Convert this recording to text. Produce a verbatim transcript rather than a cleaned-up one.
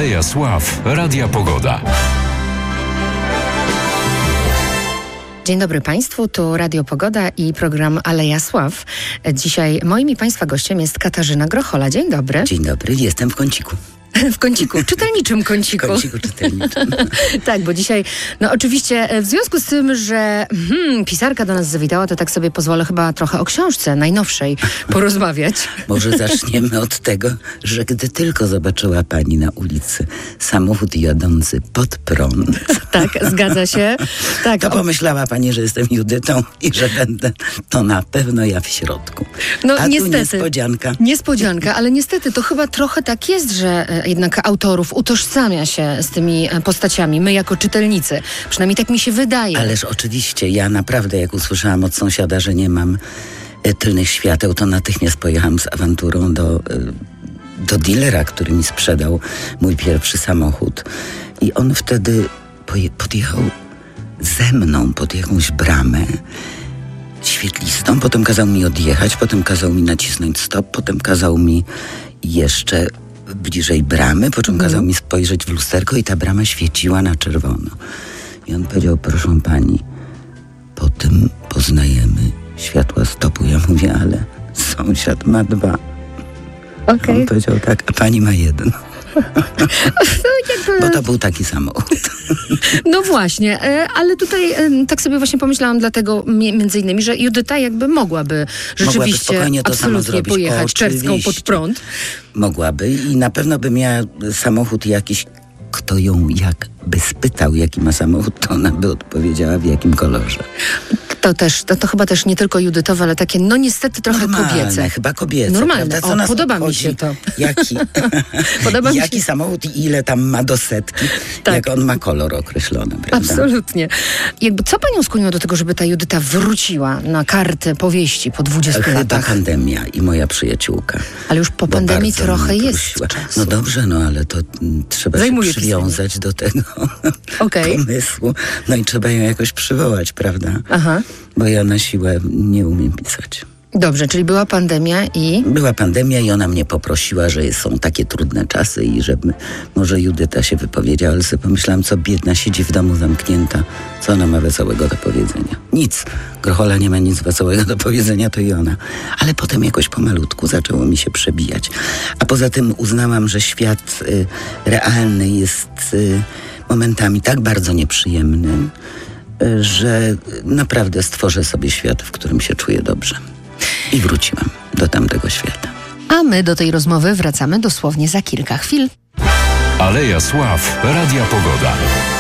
Aleja Sław, Radia Pogoda. Dzień dobry Państwu, tu Radio Pogoda i program Aleja Sław. Dzisiaj moim i Państwa gościem jest Katarzyna Grochola. Dzień dobry. Dzień dobry, jestem w kąciku. W kąciku, czytelniczym kąciku. W kąciku czytelniczym. Tak, bo dzisiaj, no oczywiście w związku z tym, że hmm, pisarka do nas zawitała, to tak sobie pozwolę chyba trochę o książce najnowszej porozmawiać. Może zaczniemy od tego, że gdy tylko zobaczyła pani na ulicy samochód jadący pod prąd. Tak, zgadza się. Tak, to o... pomyślała pani, że jestem Judytą i że będę to na pewno ja w środku. No A niestety. tu niespodzianka. Niespodzianka, ale niestety to chyba trochę tak jest, że jednak autorów utożsamia się z tymi postaciami, my jako czytelnicy. Przynajmniej tak mi się wydaje. Ależ oczywiście, ja naprawdę jak usłyszałam od sąsiada, że nie mam e, tylnych świateł, to natychmiast pojechałam z awanturą do, e, do dealera, który mi sprzedał mój pierwszy samochód. I on wtedy poje, podjechał ze mną pod jakąś bramę świetlistą, potem kazał mi odjechać, potem kazał mi nacisnąć stop, potem kazał mi jeszcze bliżej bramy, po czym kazał mi spojrzeć w lusterko i ta brama świeciła na czerwono. I on powiedział, proszę pani, po tym poznajemy światła stopu. Ja mówię, ale sąsiad ma dwa. Okay. On powiedział tak, a pani ma jeden. Jakby... Bo to był taki samochód. No właśnie, ale tutaj tak sobie właśnie pomyślałam dlatego między innymi, że Judyta jakby mogłaby rzeczywiście mogłaby to absolutnie samo pojechać czerwską pod prąd. Mogłaby i na pewno by miała samochód jakiś, kto ją jakby spytał, jaki ma samochód, to ona by odpowiedziała w jakim kolorze. To też, to, to chyba też nie tylko judytowe, ale takie, no niestety trochę Normalne, kobiece. chyba kobiece. Normalne, Co o, nas podoba mi obchodzi, się to. Jaki, podoba mi jaki się... samochód i ile tam ma do setki, tak. Jak on ma kolor określony, prawda? Absolutnie. Jakby co panią skłoniło do tego, żeby ta Judyta wróciła na kartę powieści po dwudziestu Chyba latach? pandemia i moja przyjaciółka. Ale już po pandemii trochę jest prosiła. czasu. No dobrze, no ale to m, trzeba Zajmuje się przywiązać do tego okay. pomysłu. No i trzeba ją jakoś przywołać, prawda? Aha. Bo ja na siłę nie umiem pisać. Dobrze, czyli była pandemia i... Była pandemia i ona mnie poprosiła, że są takie trudne czasy i żeby może Judyta się wypowiedziała, ale sobie pomyślałam, co biedna siedzi w domu zamknięta, co ona ma wesołego do powiedzenia. Nic. Grochola nie ma nic wesołego do powiedzenia, to i ona. Ale potem jakoś pomalutku zaczęło mi się przebijać. A poza tym uznałam, że świat y, realny jest y, momentami tak bardzo nieprzyjemny, y, że naprawdę stworzę sobie świat, w którym się czuję dobrze. I wróciłam do tamtego świata. A my do tej rozmowy wracamy dosłownie za kilka chwil. Aleja Sław, Radia Pogoda.